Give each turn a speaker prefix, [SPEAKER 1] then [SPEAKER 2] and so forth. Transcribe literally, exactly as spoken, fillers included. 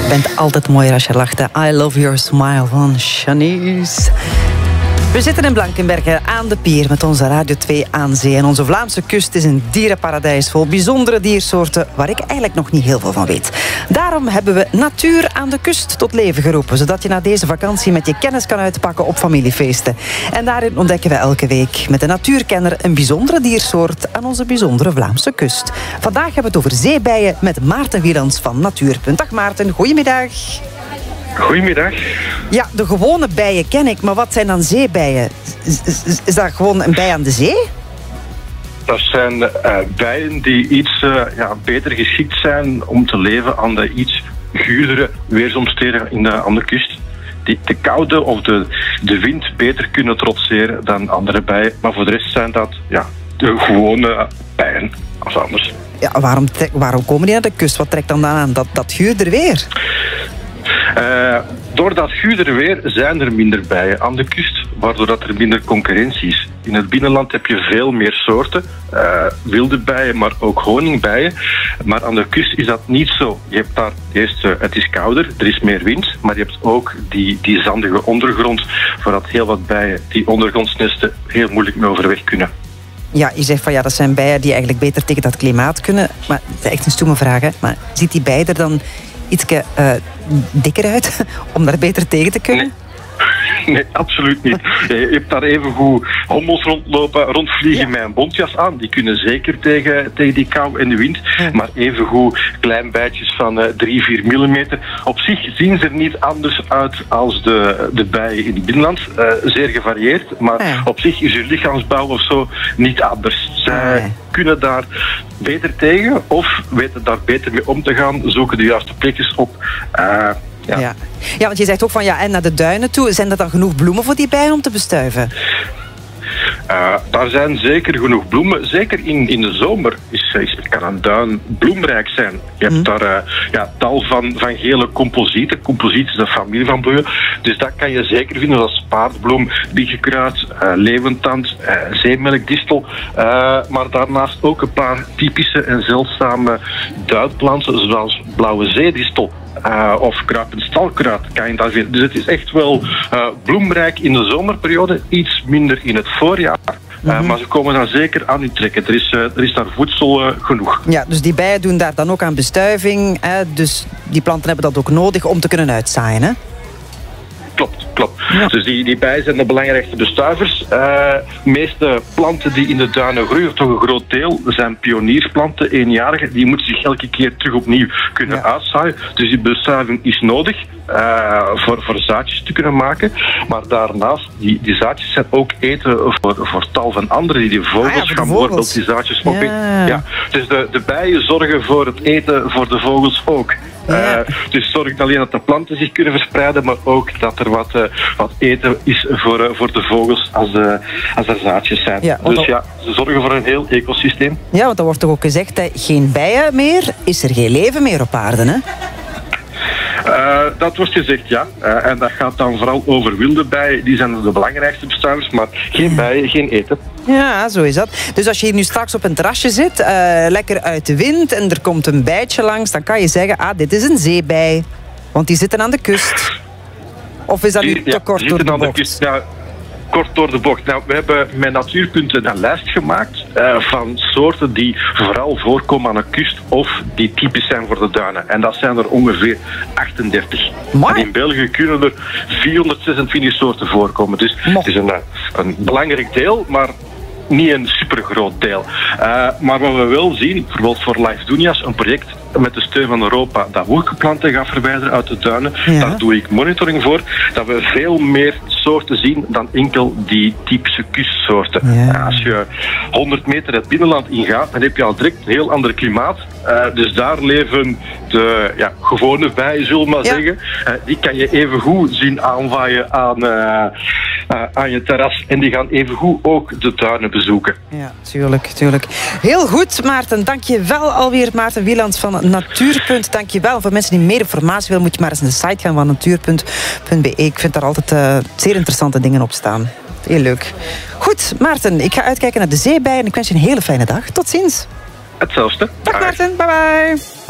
[SPEAKER 1] Je bent altijd mooier als je lacht. I love your smile van Shanice. We zitten in Blankenberge aan de pier met onze Radio twee aan zee. En onze Vlaamse kust is een dierenparadijs vol bijzondere diersoorten waar ik eigenlijk nog niet heel veel van weet. Daarom hebben we Natuur aan de Kust tot leven geroepen, zodat je na deze vakantie met je kennis kan uitpakken op familiefeesten. En daarin ontdekken we elke week met een natuurkenner een bijzondere diersoort aan onze bijzondere Vlaamse kust. Vandaag hebben we het over zeebijen met Maarten Wielands van Natuurpunt. Dag Maarten, goedemiddag.
[SPEAKER 2] Goedemiddag.
[SPEAKER 1] Ja, de gewone bijen ken ik, maar wat zijn dan zeebijen? Is, is, is dat gewoon een bij aan de zee?
[SPEAKER 2] Dat zijn uh, bijen die iets uh, ja, beter geschikt zijn om te leven aan de iets guurdere weersomstandigheden in de, aan de kust. Die de koude of de, de wind beter kunnen trotseren dan andere bijen. Maar voor de rest zijn dat ja, de gewone bijen als anders.
[SPEAKER 1] Ja, waarom, waarom komen die naar de kust? Wat trekt dan dan aan? Dat, dat guurder weer?
[SPEAKER 2] Uh, door dat guurder weer zijn er minder bijen aan de kust, waardoor dat er minder concurrentie is. In het binnenland heb je veel meer soorten, uh, wilde bijen, maar ook honingbijen. Maar aan de kust is dat niet zo. Je hebt daar eerst, uh, het is kouder, er is meer wind, maar je hebt ook die, die zandige ondergrond, waar dat heel wat bijen die ondergrondsnesten heel moeilijk mee overweg kunnen.
[SPEAKER 1] Ja, je zegt van ja, dat zijn bijen die eigenlijk beter tegen dat klimaat kunnen. Maar dat is echt een stomme vraag, hè? Maar ziet die bij er dan iets uh, dikker uit om daar beter tegen te kunnen?
[SPEAKER 2] Nee, nee, absoluut niet. Je hebt daar even goed hommels rondlopen, rondvliegen ja. met een bontjas aan. Die kunnen zeker tegen, tegen die kou en de wind. Ja. Maar even goed klein bijtjes van uh, drie, vier millimeter. Op zich zien ze er niet anders uit als de, de bijen in het binnenland. Uh, zeer gevarieerd. Maar ja. op zich is hun lichaamsbouw of zo niet anders. Zij ja. kunnen daar beter tegen of weten daar beter mee om te gaan. Zoeken de juiste plekjes op. Uh,
[SPEAKER 1] Ja. Ja. ja, want je zegt ook van ja, en naar de duinen toe. Zijn er dan genoeg bloemen voor die bijen om te bestuiven?
[SPEAKER 2] Uh, daar zijn zeker genoeg bloemen. Zeker in, in de zomer is, is, kan een duin bloemrijk zijn. Je hebt mm. daar uh, ja, tal van, van gele composieten. Composiet is de familie van bloemen. Dus dat kan je zeker vinden als paardbloem, biggekruid, uh, leeuwentand, uh, zeemelkdistel. Uh, maar daarnaast ook een paar typische en zeldzame duinplanten, zoals blauwe zeedistel. Uh, of kruipend stalkruid kan je daar vinden. Dus het is echt wel uh, bloemrijk in de zomerperiode, iets minder in het voorjaar. Uh, mm-hmm. Maar ze komen daar zeker aan u trekken. Er is, uh, er is daar voedsel uh, genoeg.
[SPEAKER 1] Ja, dus die bijen doen daar dan ook aan bestuiving. Hè? Dus die planten hebben dat ook nodig om te kunnen uitzaaien, hè?
[SPEAKER 2] Klopt, klopt. Ja. Dus die, die bijen zijn de belangrijkste bestuivers. Uh, de meeste planten die in de duinen groeien, of toch een groot deel, zijn pioniersplanten, eenjarige. Die moeten zich elke keer terug opnieuw kunnen ja. uitzaaien. Dus die bestuiving is nodig uh, voor, voor zaadjes te kunnen maken. Maar daarnaast, die, die zaadjes zijn ook eten voor, voor tal van anderen. Die, die vogels ah, ja, gaan bijvoorbeeld die zaadjes opeten. Ja. Ja. Dus de, de bijen zorgen voor het eten voor de vogels ook. Ja. Uh, dus zorg niet alleen dat de planten zich kunnen verspreiden, maar ook dat er wat, uh, wat eten is voor, uh, voor de vogels als, uh, als er zaadjes zijn. Ja, dus dat... ja, ze zorgen voor een heel ecosysteem. Ja,
[SPEAKER 1] want er wordt toch ook gezegd, hè, geen bijen meer, is er geen leven meer op aarde, hè?
[SPEAKER 2] Uh, dat wordt gezegd, ja. Uh, en dat gaat dan vooral over wilde bijen. Die zijn de belangrijkste bestuivers, maar geen bijen, geen eten.
[SPEAKER 1] Ja, zo is dat. Dus als je hier nu straks op een terrasje zit, uh, lekker uit de wind en er komt een bijtje langs, dan kan je zeggen, ah, dit is een zeebij. Want die zitten aan de kust. Of is dat nu te ja, kort door de bocht?
[SPEAKER 2] Kust, ja. Kort door de bocht. Nou, we hebben met Natuurpunten een lijst gemaakt uh, van soorten die vooral voorkomen aan de kust of die typisch zijn voor de duinen. En dat zijn er ongeveer achtendertig. En in België kunnen er vierhonderdzesentwintig soorten voorkomen. Dus Mo. het is een, een belangrijk deel, maar niet een supergroot deel. Uh, maar wat we wel zien, bijvoorbeeld voor Life Dunias, een project met de steun van Europa dat wolkenplanten gaat verwijderen uit de duinen. Ja. Daar doe ik monitoring voor. Dat we veel meer soorten zien dan enkel die typische kustsoorten. Ja. Als je honderd meter het binnenland ingaat, dan heb je al direct een heel ander klimaat. Uh, dus daar leven de ja, gewone bijen, zullen we maar ja. zeggen. Uh, die kan je even goed zien aanwaaien aan, uh, uh, aan je terras. En die gaan even goed ook de duinen bezoeken.
[SPEAKER 1] Ja, tuurlijk, tuurlijk. Heel goed, Maarten. Dank je wel alweer, Maarten Wielands van Natuurpunt. Dank je wel. Voor mensen die meer informatie willen, moet je maar eens naar de site gaan van natuurpunt punt be. Ik vind daar altijd uh, zeer interessante dingen op staan. Heel leuk. Goed, Maarten, ik ga uitkijken naar de zeebijen en ik wens je een hele fijne dag. Tot ziens.
[SPEAKER 2] Hetzelfde.
[SPEAKER 1] Dag Maarten, bye bye.